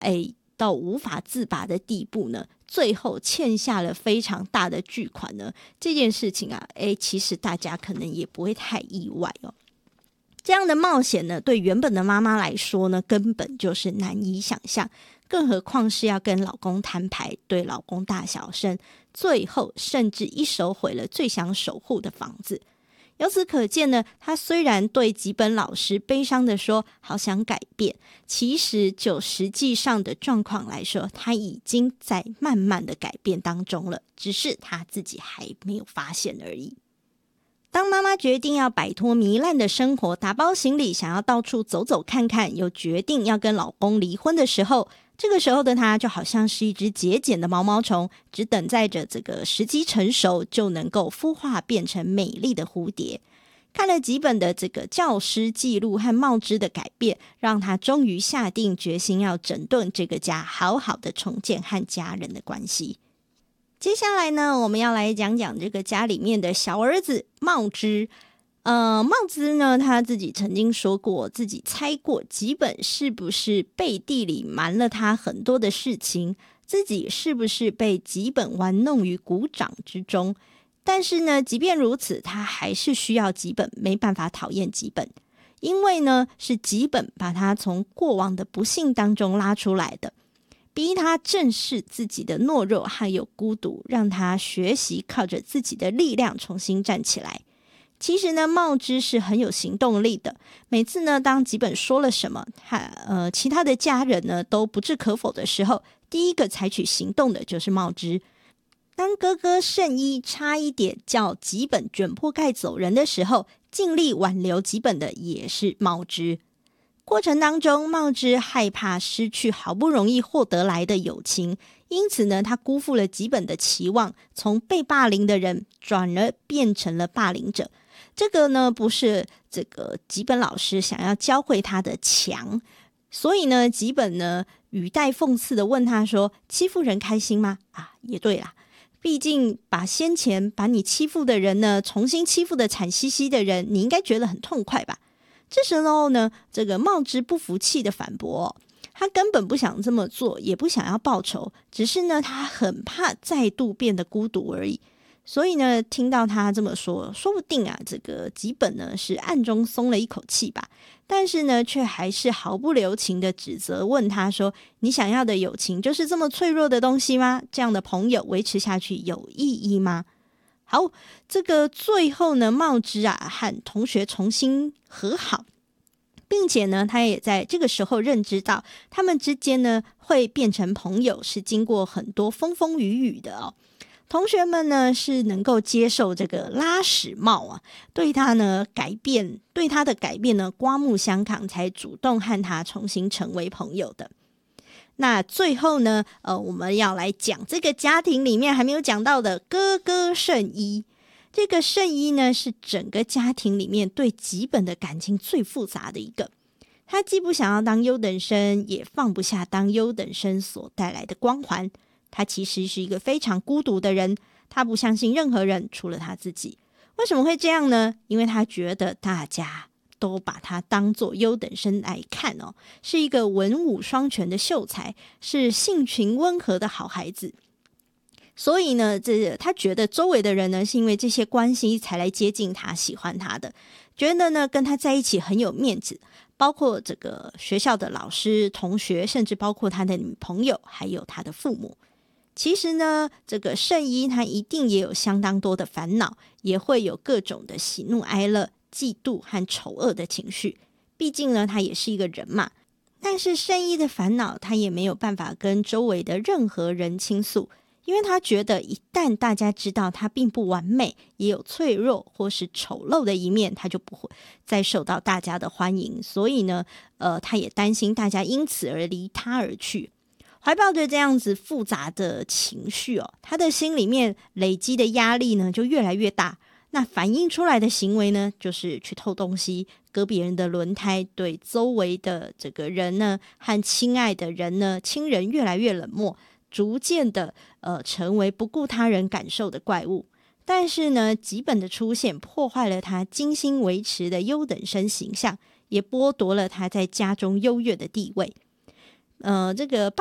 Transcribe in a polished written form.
到无法自拔的地步呢，最后欠下了非常大的巨款呢，这件事情啊，其实大家可能也不会太意外哦。这样的冒险呢，对原本的妈妈来说呢，根本就是难以想象，更何况是要跟老公摊牌，对老公大小声，最后甚至一手毁了最想守护的房子。由此可见呢，他虽然对吉本老师悲伤地说好想改变，其实就实际上的状况来说，他已经在慢慢的改变当中了，只是他自己还没有发现而已。当妈妈决定要摆脱糜烂的生活，打包行李想要到处走走看看，又决定要跟老公离婚的时候，这个时候的她就好像是一只节俭的毛毛虫，只等待着这个时机成熟，就能够孵化变成美丽的蝴蝶。看了几本的这个教师记录和茂枝的改变，让她终于下定决心要整顿这个家，好好的重建和家人的关系。接下来呢，我们要来讲讲这个家里面的小儿子茂枝。茂枝呢，他自己曾经说过，自己猜过吉本是不是背地里瞒了他很多的事情，自己是不是被吉本玩弄于股掌之中。但是呢，即便如此，他还是需要吉本，没办法讨厌吉本，因为呢，是吉本把他从过往的不幸当中拉出来的。逼他正视自己的懦弱还有孤独，让他学习靠着自己的力量重新站起来。其实呢，茂枝是很有行动力的。每次呢，当吉本说了什么，其他的家人呢都不置可否的时候，第一个采取行动的就是茂枝。当哥哥圣一差一点叫吉本卷铺盖走人的时候，尽力挽留吉本的也是茂枝。过程当中，茂枝害怕失去好不容易获得来的友情，因此呢，他辜负了吉本的期望，从被霸凌的人转而变成了霸凌者。这个呢，不是这个吉本老师想要教会他的强，所以呢，吉本呢语带讽刺的问他说：“欺负人开心吗？”也对啦，毕竟把先前把你欺负的人呢，重新欺负的惨兮兮的人，你应该觉得很痛快吧？这时候呢，这个茂枝不服气的反驳，他根本不想这么做，也不想要报仇，只是呢，他很怕再度变得孤独而已。所以呢，听到他这么说，说不定啊，这个吉本呢是暗中松了一口气吧，但是呢，却还是毫不留情的指责，问他说：“你想要的友情就是这么脆弱的东西吗？这样的朋友维持下去有意义吗？”好，这个最后呢，茂枝和同学重新和好，并且呢，他也在这个时候认知到，他们之间呢会变成朋友，是经过很多风风雨雨的哦。同学们呢是能够接受这个拉屎茂对他的改变呢刮目相看，才主动和他重新成为朋友的。那最后呢，我们要来讲这个家庭里面还没有讲到的哥哥圣一。这个圣一呢，是整个家庭里面对吉本的感情最复杂的一个。他既不想要当优等生，也放不下当优等生所带来的光环。他其实是一个非常孤独的人，他不相信任何人，除了他自己。为什么会这样呢？因为他觉得大家都把他当作优等生来看哦，是一个文武双全的秀才，是性情温和的好孩子。所以呢，他觉得周围的人呢，是因为这些关系才来接近他、喜欢他的，觉得呢跟他在一起很有面子，包括这个学校的老师、同学，甚至包括他的女朋友，还有他的父母。其实呢，这个圣一他一定也有相当多的烦恼，也会有各种的喜怒哀乐、嫉妒和丑恶的情绪。毕竟呢，他也是一个人嘛。但是圣一的烦恼，他也没有办法跟周围的任何人倾诉，因为他觉得一旦大家知道他并不完美，也有脆弱或是丑陋的一面，他就不会再受到大家的欢迎。所以呢，他也担心大家因此而离他而去。怀抱着这样子复杂的情绪他的心里面累积的压力呢就越来越大。那反映出来的行为呢，就是去偷东西、割别人的轮胎，对周围的这个人呢和亲爱的人呢、亲人越来越冷漠，逐渐的成为不顾他人感受的怪物。但是呢，吉本的出现破坏了他精心维持的优等生形象，也剥夺了他在家中优越的地位。 这个